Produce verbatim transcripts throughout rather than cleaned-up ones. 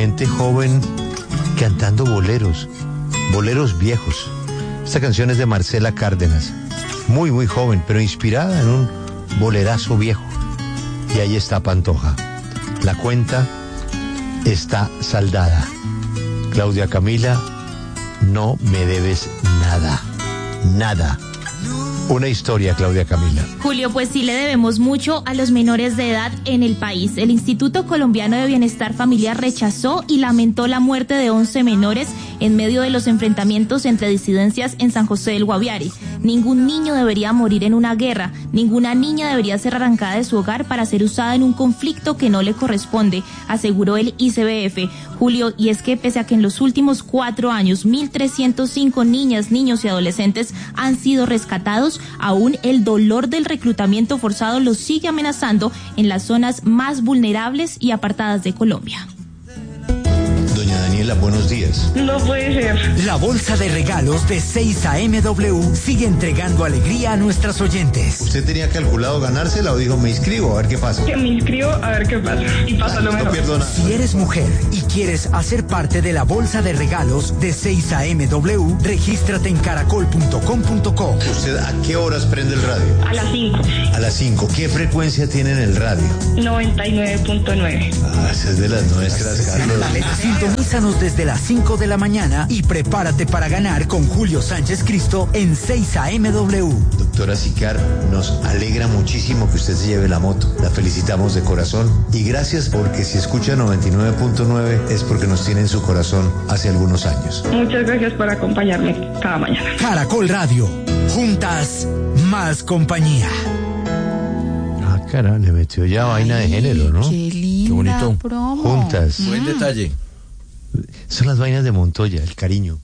gente joven cantando boleros, boleros viejos. Esta canción es de Marcela Cárdenas, muy muy joven, pero inspirada en un bolerazo viejo. Y ahí está Pantoja. La cuenta está saldada. Claudia Camila, no me debes nada, nada. Una historia, Claudia Camila. Julio, pues sí le debemos mucho a los menores de edad en el país. El Instituto Colombiano de Bienestar Familiar rechazó y lamentó la muerte de once menores en medio de los enfrentamientos entre disidencias en San José del Guaviare. Ningún niño debería morir en una guerra, ninguna niña debería ser arrancada de su hogar para ser usada en un conflicto que no le corresponde, aseguró el I C B F. Julio, y es que pese a que en los últimos cuatro años mil trescientos cinco niñas, niños y adolescentes han sido rescatados, aún el dolor del reclutamiento forzado los sigue amenazando en las zonas más vulnerables y apartadas de Colombia. Doña Daniela, buenos días. No puede ser. La bolsa de regalos de seis A M W sigue entregando alegría a nuestras oyentes. ¿Usted tenía calculado ganársela o dijo me inscribo a ver qué pasa? Que me inscribo a ver qué pasa. Y pasa lo mejor. No pierdo nada. Si eres mujer y quieres hacer parte de la bolsa de regalos de seis A M W, regístrate en caracol punto com punto co. ¿Usted a qué horas prende el radio? A las cinco. A las cinco. ¿Qué frecuencia tiene en el radio? noventa y nueve punto nueve. Ah, esa es de las nuestras, Carlos. Sintonízanos desde las cinco de la mañana y prepárate para ganar con Julio Sánchez Cristo en seis A M W. Doctora Sicar, nos alegra muchísimo que usted se lleve la moto. La felicitamos de corazón y gracias porque si escucha noventa y nueve punto nueve es porque nos tiene en su corazón hace algunos años. Muchas gracias por acompañarme cada mañana. Caracol Radio, juntas, más compañía. Ah, cara, le metió ya vaina de género, ¿no? Qué linda Qué bonito. promo. Juntas. Mm. Buen detalle. Son las vainas de Montoya, el cariño.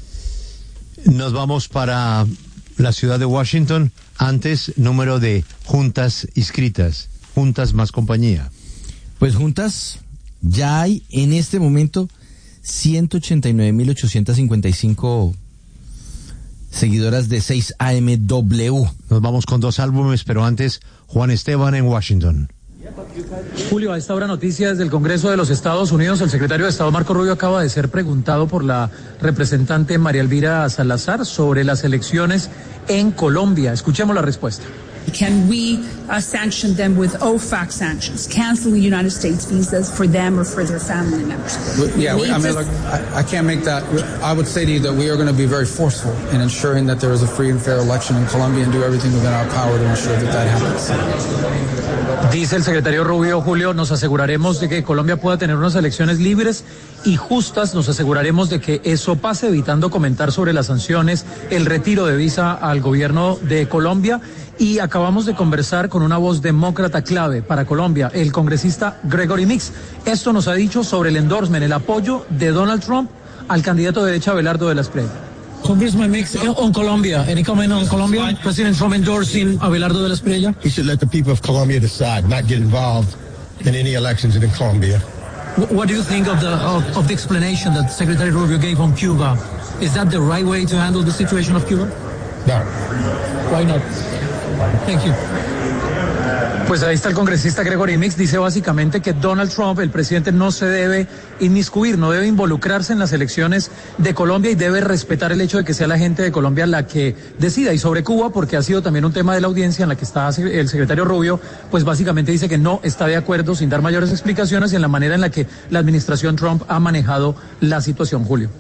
Nos vamos para la ciudad de Washington. Antes, número de juntas inscritas. Juntas más compañía. Pues juntas, ya hay en este momento ciento ochenta y nueve mil ochocientos cincuenta y cinco seguidoras de seis A M W. Nos vamos con dos álbumes, pero antes, Juan Esteban en Washington. Julio, a esta hora noticias del Congreso de los Estados Unidos. El secretario de Estado Marco Rubio acaba de ser preguntado por la representante María Elvira Salazar sobre las elecciones en Colombia. Escuchemos la respuesta. Can we uh, sanction them with O F A C sanctions, cancel the United States visas for them or for their family members? Yeah, we, I mean, look, I, I can't make that. I would say to you that we are going to be very forceful in ensuring that there is a free and fair election in Colombia and do everything within our power to ensure that that happens. Dice el secretario Rubio, Julio, nos aseguraremos de que Colombia pueda tener unas elecciones libres y justas, nos aseguraremos de que eso pase, evitando comentar sobre las sanciones, el retiro de visa al gobierno de Colombia. Y acabamos de conversar con una voz demócrata clave para Colombia, el congresista Gregory Mix. Esto nos ha dicho sobre el endorsement, el apoyo de Donald Trump al candidato de derecha Abelardo de la Espriella. Congressman Mix, on Colombia, any comment on Colombia? President Trump endorsing Abelardo de la Espriella? He should let the people of Colombia decide, not get involved in any elections in Colombia. What do you think of the of, of the explanation that Secretary Rubio gave on Cuba? Is that the right way to handle the situation of Cuba? No. Why not? Thank you. Pues ahí está el congresista Gregory Mix, dice básicamente que Donald Trump, el presidente, no se debe inmiscuir, no debe involucrarse en las elecciones de Colombia y debe respetar el hecho de que sea la gente de Colombia la que decida. Y sobre Cuba, porque ha sido también un tema de la audiencia en la que está el secretario Rubio, pues básicamente dice que no está de acuerdo, sin dar mayores explicaciones, en la manera en la que la administración Trump ha manejado la situación, Julio.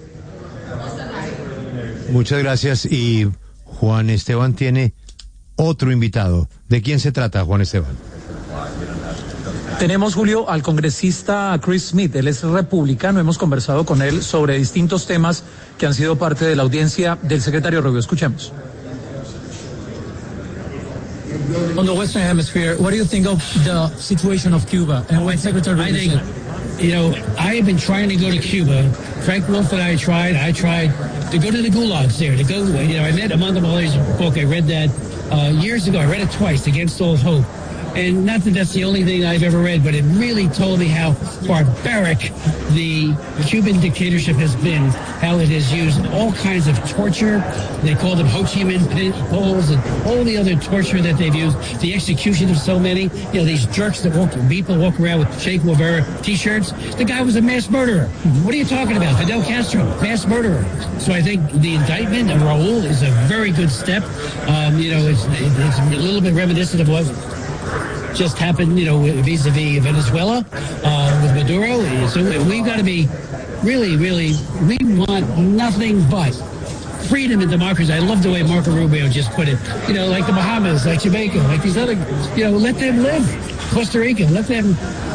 Muchas gracias. Y Juan Esteban tiene otro invitado. ¿De quién se trata, Juan Esteban? Tenemos, Julio, al congresista Chris Smith. Él es republicano. Hemos conversado con él sobre distintos temas que han sido parte de la audiencia del secretario Rubio. Escuchemos. On the Western Hemisphere, what do you think of the situation of Cuba and what Secretary Rubio I think, said? you know, I have been trying to go to Cuba. Frank Wolf and I tried. I tried to go to the gulags there. To go, you know, I met Amanda Malloy's book. I read that uh, years ago. I read it twice, Against All Hope. And not that that's the only thing I've ever read, but it really told me how barbaric the Cuban dictatorship has been, how it has used all kinds of torture. They call them Ho Chi Minh pit holes and all the other torture that they've used, the execution of so many. You know, these jerks that walk, people walk around with Che Guevara t-shirts. The guy was a mass murderer. What are you talking about? Fidel Castro, mass murderer. So I think the indictment of Raul is a very good step. Um, you know, it's, it's a little bit reminiscent of what just happened, you know, vis-a-vis Venezuela uh, with Maduro. So we've got to be really, really, we want nothing but freedom and democracy. I love the way Marco Rubio just put it. You know, like the Bahamas, like Jamaica, like these other, you know, let them live. Costa Rica, let them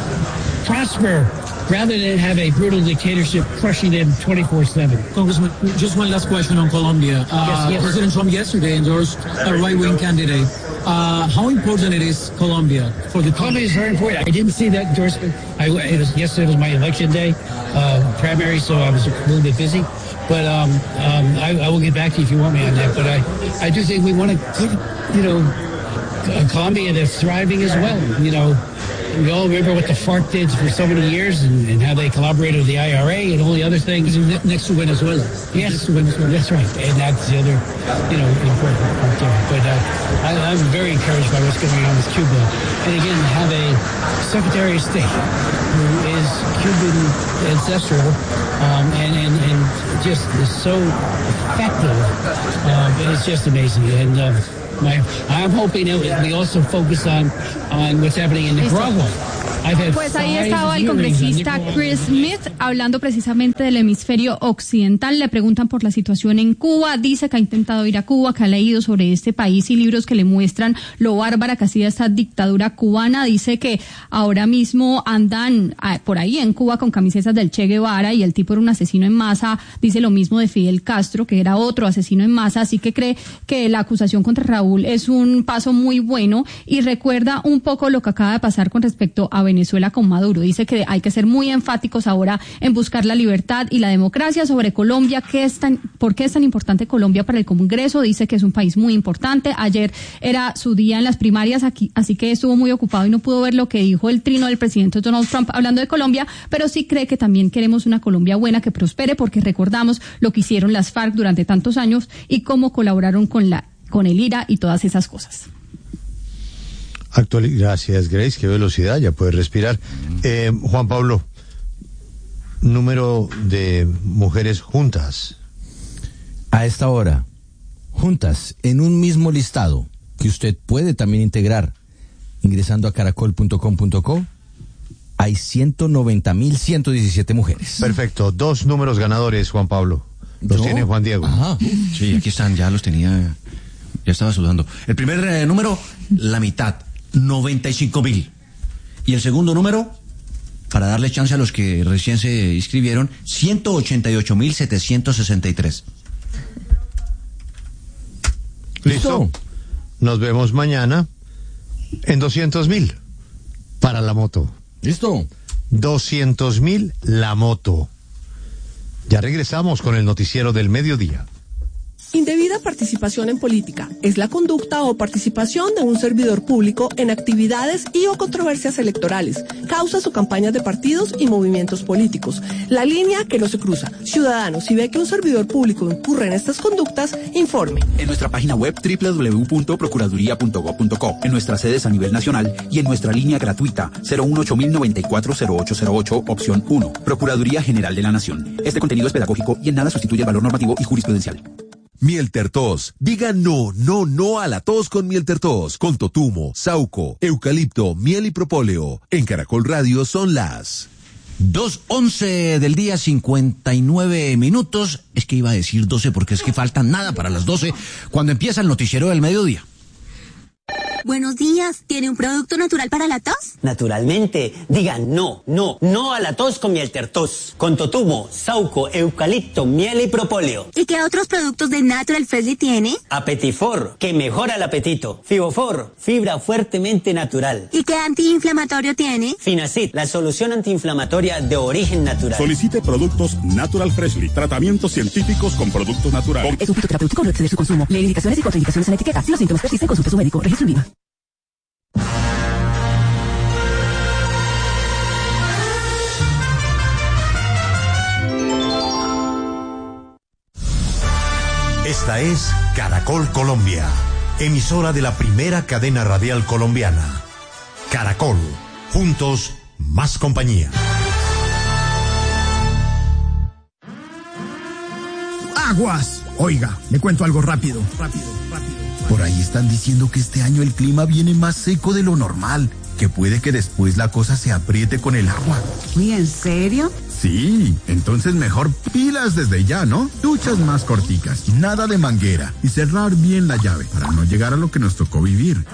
prosper, rather than have a brutal dictatorship crushing them twenty-four seven. Congressman, just one last question on Colombia. Uh, yes, yes. President Trump yesterday endorsed a right-wing candidate. Uh, how important it is Colombia for the Colombia is very important. I didn't see that endorsement. I, it was, yesterday was my election day, uh, primary, so I was a little bit busy. But um, um, I, I will get back to you if you want me on that. But I, I do think we want to put, you know, a Colombia that's thriving as well. You know, we all remember what the FARC did for so many years and, and how they collaborated with the I R A and all the other things. Next to Venezuela. Yes, next to Venezuela. That's right. And that's the other, you know, important part there. But uh, I, I'm very encouraged by what's going on with Cuba. And again, have a Secretary of State who is Cuban ancestral um, and, and, and just is so effective. Um, it's just amazing. And uh, My, I'm hoping that we also focus on, on what's happening in Nicaragua. Pues ahí estaba el congresista Chris Smith hablando precisamente del hemisferio occidental. Le preguntan por la situación en Cuba. Dice que ha intentado ir a Cuba, que ha leído sobre este país y libros que le muestran lo bárbara que ha sido esta dictadura cubana. Dice que ahora mismo andan por ahí en Cuba con camisetas del Che Guevara y el tipo era un asesino en masa. Dice lo mismo de Fidel Castro, que era otro asesino en masa. Así que cree que la acusación contra Raúl es un paso muy bueno y recuerda un poco lo que acaba de pasar con respecto a Venezuela. Venezuela con Maduro. Dice que hay que ser muy enfáticos ahora en buscar la libertad y la democracia. Sobre Colombia, ¿qué es tan, ¿por qué es tan importante Colombia para el Congreso? Dice que es un país muy importante. Ayer era su día en las primarias aquí, así que estuvo muy ocupado y no pudo ver lo que dijo el trino del presidente Donald Trump hablando de Colombia, pero sí cree que también queremos una Colombia buena que prospere, porque recordamos lo que hicieron las FARC durante tantos años y cómo colaboraron con la con el I R A y todas esas cosas. Actual, gracias, Grace, qué velocidad, ya puedes respirar. Eh, Juan Pablo, número de mujeres juntas. A esta hora, juntas, en un mismo listado, que usted puede también integrar, ingresando a caracol punto com punto co, hay ciento noventa mil ciento diecisiete mujeres. Perfecto, dos números ganadores, Juan Pablo. Los ¿No? tiene Juan Diego. Ajá. Sí, aquí están, ya los tenía, ya estaba sudando. El primer eh, número, la mitad. noventa y cinco mil. Y el segundo número, para darle chance a los que recién se inscribieron, ciento ochenta y ocho mil setecientos sesenta y tres. ¿Listo? Nos vemos mañana en doscientos mil para la moto. ¿Listo? doscientos mil la moto. Ya regresamos con el noticiero del mediodía. Indebida participación en política es la conducta o participación de un servidor público en actividades y o controversias electorales, causas o campañas de partidos y movimientos políticos. La línea que no se cruza. Ciudadanos, si ve que un servidor público incurre en estas conductas, informe. En nuestra página web doble u doble u doble u punto procuraduría punto gob punto co, en nuestras sedes a nivel nacional y en nuestra línea gratuita cero uno ocho mil noventa y cuatro cero ocho cero ocho, opción uno. Procuraduría General de la Nación. Este contenido es pedagógico y en nada sustituye el valor normativo y jurisprudencial. Miel Tertos. Diga no, no, no a la tos con Miel Tertos. Con totumo, sauco, eucalipto, miel y propóleo. En Caracol Radio son las dos once del día, cincuenta y nueve minutos. Es que iba a decir doce porque es que falta nada para las doce cuando empieza el noticiero del mediodía. Buenos días, ¿tiene un producto natural para la tos? Naturalmente, diga no, no, no a la tos con Miel Tertos. Con totumo, sauco, eucalipto, miel y propóleo. ¿Y qué otros productos de Natural Freshly tiene? Apetifor, que mejora el apetito. Fibofor, fibra fuertemente natural. ¿Y qué antiinflamatorio tiene? Finacid, la solución antiinflamatoria de origen natural. Solicite productos Natural Freshly, tratamientos científicos con productos naturales. Es un fitoterapéutico, no exceder su consumo. Lee indicaciones y contraindicaciones en la etiqueta. Si los síntomas persisten, consulte a su médico. Registro en Viva. Esta es Caracol Colombia, emisora de la primera cadena radial colombiana. Caracol, juntos, más compañía. Aguas. Oiga, le cuento algo rápido, rápido, rápido. Por ahí están diciendo que este año el clima viene más seco de lo normal, que puede que después la cosa se apriete con el agua. ¿Y en serio? Sí, entonces mejor pilas desde ya, ¿no? Duchas más corticas, nada de manguera y cerrar bien la llave para no llegar a lo que nos tocó vivir.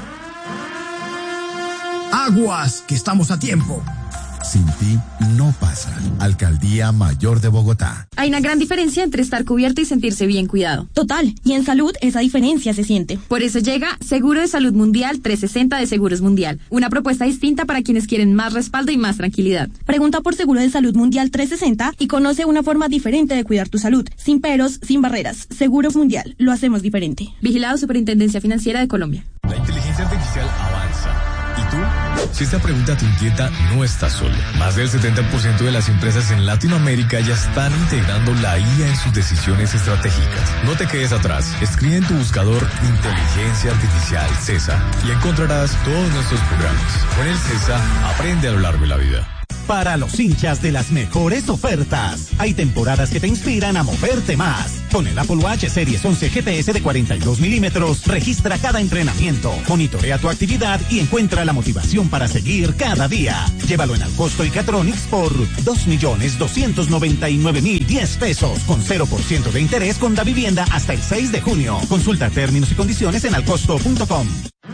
Aguas, que estamos a tiempo. Sin ti no pasa. Alcaldía Mayor de Bogotá. Hay una gran diferencia entre estar cubierto y sentirse bien cuidado. Total, y en salud esa diferencia se siente. Por eso llega Seguro de Salud Mundial trescientos sesenta de Seguros Mundial, una propuesta distinta para quienes quieren más respaldo y más tranquilidad. Pregunta por Seguro de Salud Mundial trescientos sesenta y conoce una forma diferente de cuidar tu salud, sin peros, sin barreras. Seguro Mundial, lo hacemos diferente. Vigilado Superintendencia Financiera de Colombia. La inteligencia artificial avanza. ¿Y tú? Si esta pregunta te inquieta, no estás solo. Más del setenta por ciento de las empresas en Latinoamérica ya están integrando la I A en sus decisiones estratégicas. No te quedes atrás. Escribe en tu buscador Inteligencia Artificial CESA y encontrarás todos nuestros programas. Con el CESA, aprende a lo largo de la vida. Para los hinchas de las mejores ofertas, hay temporadas que te inspiran a moverte más. Con el Apple Watch Series once G P S de cuarenta y dos milímetros, registra cada entrenamiento, monitorea tu actividad y encuentra la motivación para seguir cada día. Llévalo en Alcosto y Catronics por dos millones doscientos noventa y nueve mil diez pesos, con cero por ciento de interés con Da Vivienda hasta el seis de junio. Consulta términos y condiciones en alcosto punto com.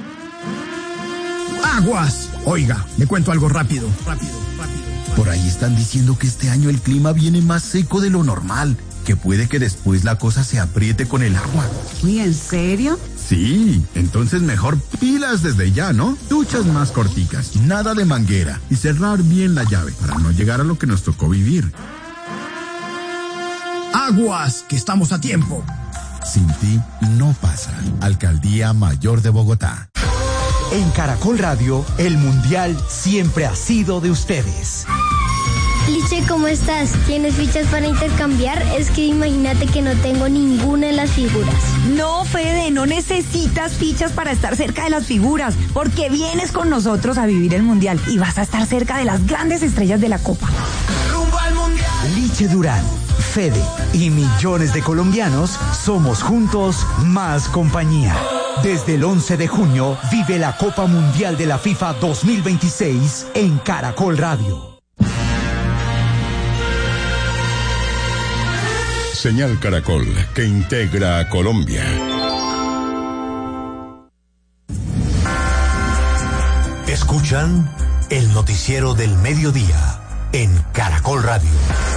Aguas. Oiga, le cuento algo rápido, rápido, rápido. Por ahí están diciendo que este año el clima viene más seco de lo normal, que puede que después la cosa se apriete con el agua. ¿Y en serio? Sí, entonces mejor pilas desde ya, ¿no? Duchas más corticas, nada de manguera y cerrar bien la llave para no llegar a lo que nos tocó vivir. Aguas, que estamos a tiempo. Sin ti no pasa. Alcaldía Mayor de Bogotá. En Caracol Radio, el Mundial siempre ha sido de ustedes. Liche, ¿cómo estás? ¿Tienes fichas para intercambiar? Es que imagínate que no tengo ninguna en las figuras. No, Fede, no necesitas fichas para estar cerca de las figuras, porque vienes con nosotros a vivir el Mundial y vas a estar cerca de las grandes estrellas de la Copa. ¡Rumbo al Mundial! Liche Durán, Fede y millones de colombianos somos juntos más compañía. Desde el once de junio vive la Copa Mundial de la FIFA dos mil veintiséis en Caracol Radio. Señal Caracol, que integra a Colombia. Escuchan el noticiero del mediodía en Caracol Radio.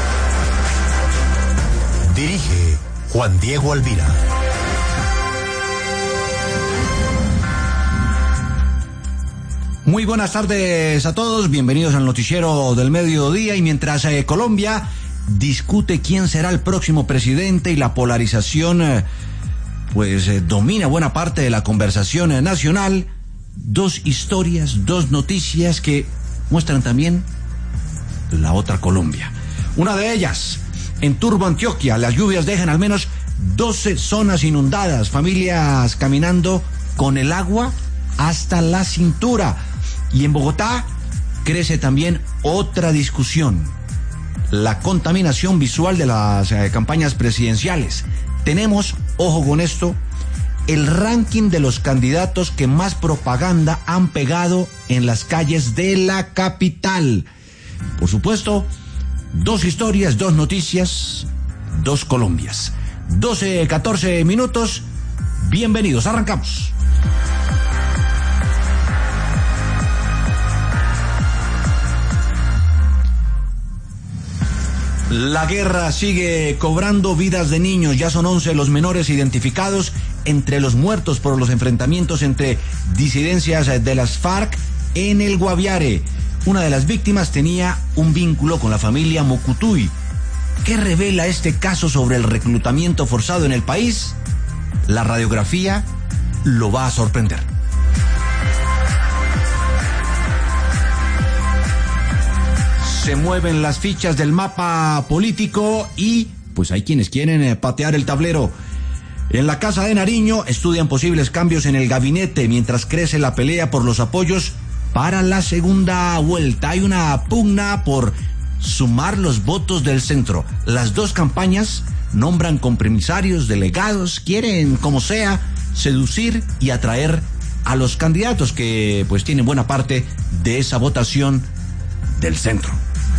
Dirige Juan Diego Alvira. Muy buenas tardes a todos, bienvenidos al noticiero del mediodía. Y mientras eh, Colombia discute quién será el próximo presidente y la polarización eh, pues eh, domina buena parte de la conversación eh, nacional, dos historias, dos noticias que muestran también la otra Colombia. Una de ellas, en Turbo, Antioquia, las lluvias dejan al menos doce zonas inundadas, familias caminando con el agua hasta la cintura. Y en Bogotá crece también otra discusión: la contaminación visual de las eh, campañas presidenciales. Tenemos, ojo con esto, el ranking de los candidatos que más propaganda han pegado en las calles de la capital. Por supuesto, dos historias, dos noticias, dos Colombias. doce, catorce minutos. Bienvenidos, arrancamos. La guerra sigue cobrando vidas de niños. Ya son once los menores identificados entre los muertos por los enfrentamientos entre disidencias de las FARC en el Guaviare. Una de las víctimas tenía un vínculo con la familia Mocutuy. ¿Qué revela este caso sobre el reclutamiento forzado en el país? La radiografía lo va a sorprender. Se mueven las fichas del mapa político y pues hay quienes quieren eh, patear el tablero. En la Casa de Nariño estudian posibles cambios en el gabinete mientras crece la pelea por los apoyos para la segunda vuelta. Hay una pugna por sumar los votos del centro. Las dos campañas nombran compromisarios, delegados, quieren, como sea, seducir y atraer a los candidatos que pues tienen buena parte de esa votación del centro.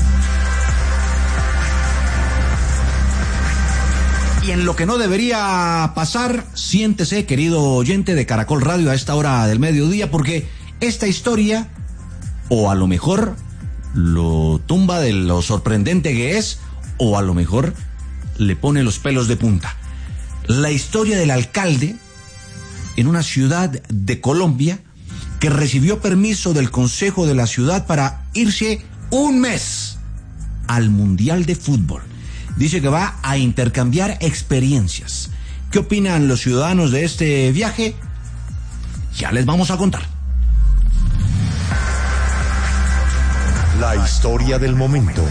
Y en lo que no debería pasar, siéntese, querido oyente de Caracol Radio, a esta hora del mediodía, porque esta historia, o a lo mejor lo tumba de lo sorprendente que es, o a lo mejor le pone los pelos de punta. La historia del alcalde en una ciudad de Colombia que recibió permiso del Consejo de la Ciudad para irse un mes al Mundial de Fútbol. Dice que va a intercambiar experiencias. ¿Qué opinan los ciudadanos de este viaje? Ya les vamos a contar. La historia del momento.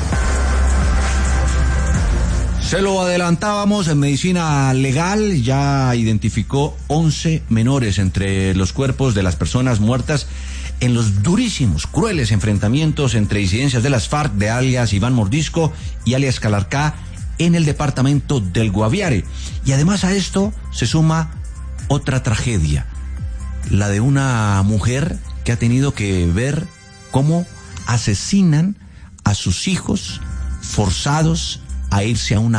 Se lo adelantábamos, en medicina legal ya identificó once menores entre los cuerpos de las personas muertas en los durísimos, crueles enfrentamientos entre disidencias de las FARC, de alias Iván Mordisco y alias Calarcá, en el departamento del Guaviare. Y además a esto se suma otra tragedia, la de una mujer que ha tenido que ver cómo asesinan a sus hijos forzados a irse a una